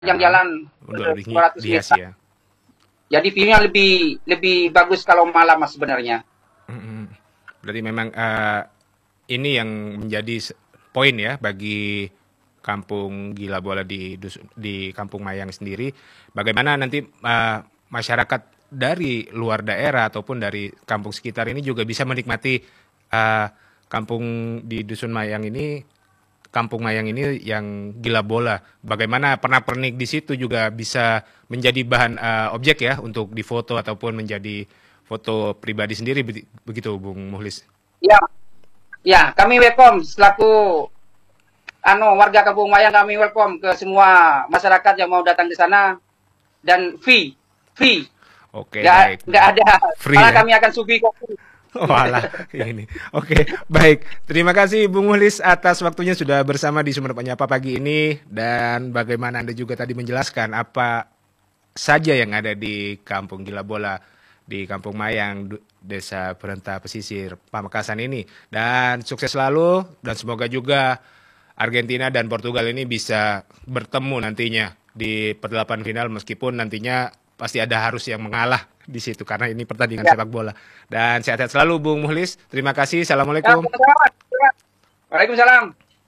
yang jalan Untuk lebih 200 dihiasi meter. ya. Jadi view-nya lebih bagus kalau malam Mas sebenarnya. Mm-mm. Berarti memang ini yang menjadi poin ya bagi Kampung Gila Bola di Kampung Mayang sendiri. Bagaimana nanti masyarakat dari luar daerah ataupun dari kampung sekitar ini juga bisa menikmati kampung di Dusun Mayang ini, Kampung Mayang ini yang gila bola. Bagaimana pernak-pernik di situ juga bisa menjadi bahan objek ya untuk difoto ataupun menjadi foto pribadi sendiri begitu Bung Muhlis. Ya, ya, kami welcome selaku warga Kampung Mayang, kami welcome ke semua masyarakat yang mau datang di sana, dan free. Oke, baik. Nggak ada. Free Malah ya. kami akan sugi kopi. Walah, ini. Oke, baik. Terima kasih Bung Muhlis atas waktunya sudah bersama di Sumeneb Menyapa pagi ini, dan bagaimana Anda juga tadi menjelaskan apa saja yang ada di Kampung Gila Bola di Kampung Mayang, Desa Perenta Pesisir, Pamekasan ini. Dan sukses selalu, dan semoga juga Argentina dan Portugal ini bisa bertemu nantinya di perdelapan final, meskipun nantinya pasti ada harus yang mengalah di situ karena ini pertandingan Ya. sepak bola. Dan sehat-sehat selalu Bung Muhlis. Terima kasih. Ya, Assalamualaikum. Waalaikumsalam.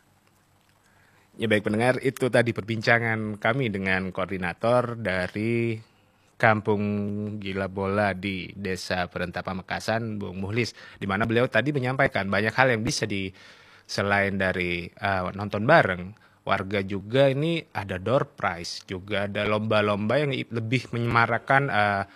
Ya baik pendengar, itu tadi perbincangan kami dengan koordinator dari Kampung Gila Bola di Desa Perenta Pamekasan, Bung Muhlis, di mana beliau tadi menyampaikan banyak hal yang bisa selain dari nonton bareng, warga juga ini ada door prize, juga ada lomba-lomba yang lebih menyemarakan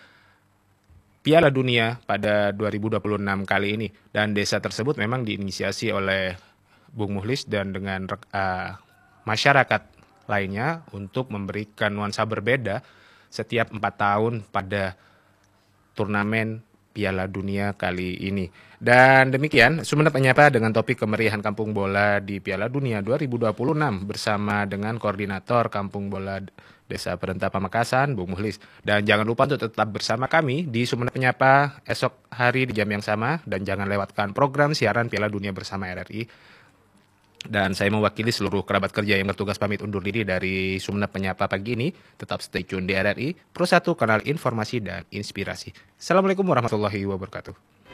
Piala Dunia pada 2026 kali ini. Dan desa tersebut memang diinisiasi oleh Bung Muhlis dan dengan masyarakat lainnya untuk memberikan nuansa berbeda setiap 4 tahun pada turnamen Piala Dunia kali ini. Dan demikian Sumeneb Menyapa dengan topik kemeriahan Kampung Bola di Piala Dunia 2026 bersama dengan koordinator Kampung Bola Desa Perenta Pamekasan, Bung Muhlis. Dan jangan lupa untuk tetap bersama kami di Sumeneb Menyapa esok hari di jam yang sama, dan jangan lewatkan program siaran Piala Dunia bersama RRI. Dan saya mewakili seluruh kerabat kerja yang bertugas pamit undur diri dari Sumeneb Menyapa pagi ini. Tetap stay tune di RRI, Pro 1 kanal informasi dan inspirasi. Assalamualaikum warahmatullahi wabarakatuh.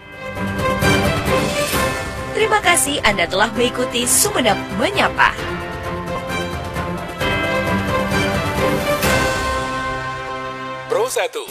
Terima kasih Anda telah mengikuti Sumeneb Menyapa. Pro 1